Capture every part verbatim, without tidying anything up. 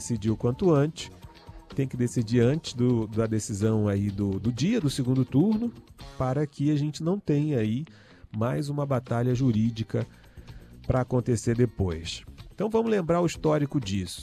decidir o quanto antes, tem que decidir antes do, da decisão aí do, do dia do segundo turno, para que a gente não tenha aí mais uma batalha jurídica para acontecer depois. Então vamos lembrar o histórico disso.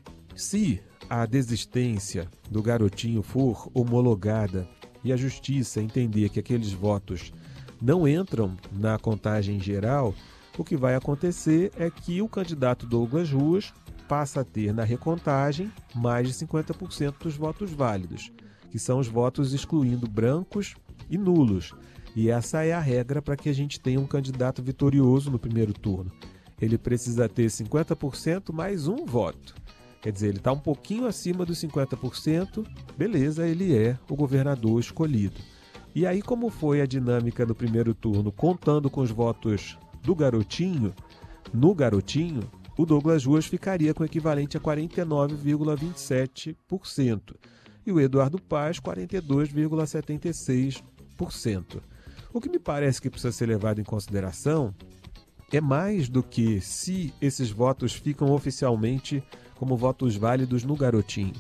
Se a desistência do garotinho for homologada e a justiça entender que aqueles votos não entram na contagem geral, o que vai acontecer é que o candidato Douglas Ruas passa a ter na recontagem mais de cinquenta por cento dos votos válidos, que são os votos excluindo brancos e nulos. E essa é a regra para que a gente tenha um candidato vitorioso no primeiro turno. Ele precisa ter cinquenta por cento mais um voto. Quer dizer, ele está um pouquinho acima dos cinquenta por cento, beleza, ele é o governador escolhido. E aí, como foi a dinâmica do primeiro turno, contando com os votos do garotinho, no garotinho, o Douglas Ruas ficaria com o equivalente a quarenta e nove vírgula vinte e sete por cento e o Eduardo Paes quarenta e dois vírgula setenta e seis por cento. O que me parece que precisa ser levado em consideração é mais do que se esses votos ficam oficialmente como votos válidos no garotinho.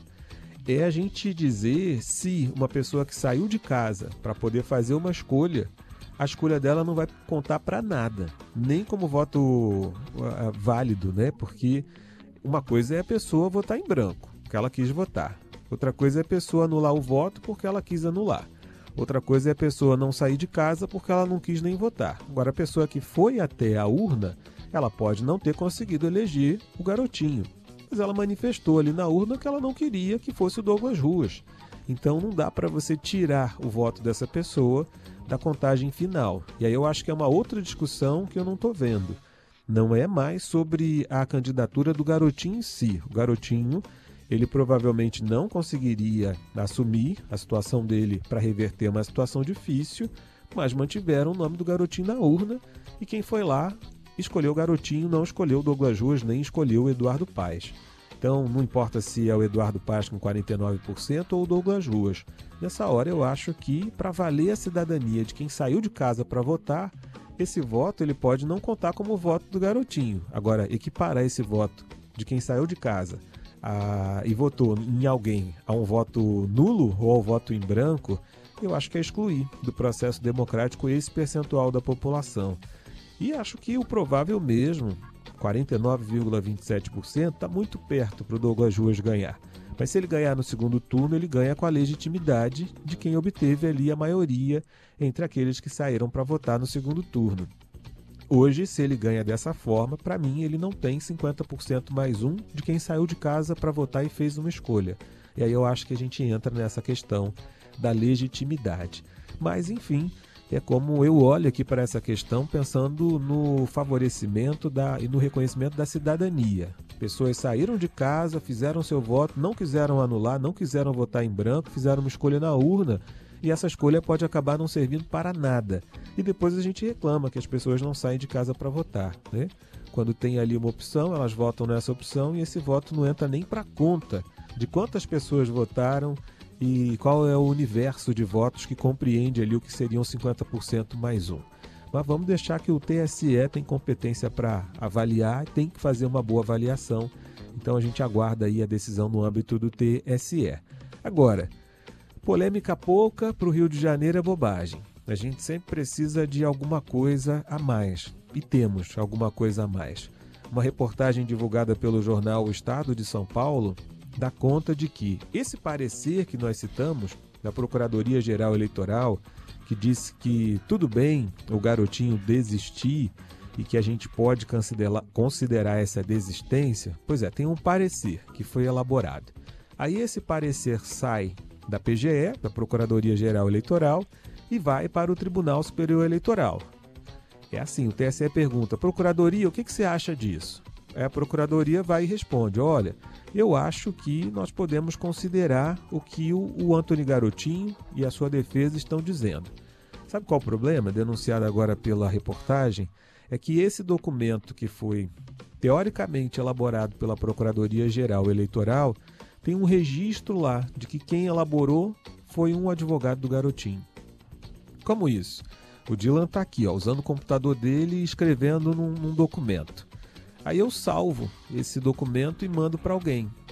É a gente dizer se uma pessoa que saiu de casa para poder fazer uma escolha, a escolha dela não vai contar para nada, nem como voto uh, válido, né? Porque uma coisa é a pessoa votar em branco, porque ela quis votar. Outra coisa é a pessoa anular o voto porque ela quis anular. Outra coisa é a pessoa não sair de casa porque ela não quis nem votar. Agora, a pessoa que foi até a urna, ela pode não ter conseguido eleger o garotinho, mas ela manifestou ali na urna que ela não queria que fosse o Douglas Ruas. Então não dá para você tirar o voto dessa pessoa da contagem final. E aí eu acho que é uma outra discussão que eu não estou vendo. Não é mais sobre a candidatura do garotinho em si. O garotinho, ele provavelmente não conseguiria assumir a situação dele para reverter uma situação difícil, mas mantiveram o nome do garotinho na urna e quem foi lá escolheu o garotinho, não escolheu o Douglas Ruas, nem escolheu o Eduardo Paes. Então, não importa se é o Eduardo Paes com quarenta e nove por cento ou o Douglas Ruas. Nessa hora, eu acho que, para valer a cidadania de quem saiu de casa para votar, esse voto ele pode não contar como voto do garotinho. Agora, equiparar esse voto de quem saiu de casa a, e votou em alguém a um voto nulo ou ao voto em branco, eu acho que é excluir do processo democrático esse percentual da população. E acho que o provável mesmo, quarenta e nove vírgula vinte e sete por cento, está muito perto para o Douglas Ruas ganhar. Mas se ele ganhar no segundo turno, ele ganha com a legitimidade de quem obteve ali a maioria entre aqueles que saíram para votar no segundo turno. Hoje, se ele ganha dessa forma, para mim ele não tem cinquenta por cento mais um de quem saiu de casa para votar e fez uma escolha. E aí eu acho que a gente entra nessa questão da legitimidade. Mas, enfim, é como eu olho aqui para essa questão pensando no favorecimento da, e no reconhecimento da cidadania. Pessoas saíram de casa, fizeram seu voto, não quiseram anular, não quiseram votar em branco, fizeram uma escolha na urna e essa escolha pode acabar não servindo para nada. E depois a gente reclama que as pessoas não saem de casa para votar, né? Quando tem ali uma opção, elas votam nessa opção e esse voto não entra nem para conta de quantas pessoas votaram e qual é o universo de votos que compreende ali o que seriam cinquenta por cento mais um. Mas vamos deixar que o T S E tem competência para avaliar e tem que fazer uma boa avaliação. Então a gente aguarda aí a decisão no âmbito do T S E. Agora, polêmica pouca para o Rio de Janeiro é bobagem. A gente sempre precisa de alguma coisa a mais. E temos alguma coisa a mais. Uma reportagem divulgada pelo jornal O Estado de São Paulo dá conta de que esse parecer que nós citamos, da Procuradoria-Geral Eleitoral, que disse que tudo bem o garotinho desistir e que a gente pode considerar, considerar essa desistência, pois é, tem um parecer que foi elaborado. Aí esse parecer sai da P G E, da Procuradoria-Geral Eleitoral, e vai para o Tribunal Superior Eleitoral. É assim, o T S E pergunta, Procuradoria, o que, que você acha disso? Aí a Procuradoria vai e responde, olha, eu acho que nós podemos considerar o que o, o Antony Garotinho e a sua defesa estão dizendo. Sabe qual o problema, denunciado agora pela reportagem? É que esse documento que foi teoricamente elaborado pela Procuradoria-Geral Eleitoral tem um registro lá de que quem elaborou foi um advogado do garotinho. Como isso? O Dylan está aqui, ó, usando o computador dele e escrevendo num, num documento. Aí eu salvo esse documento e mando para alguém.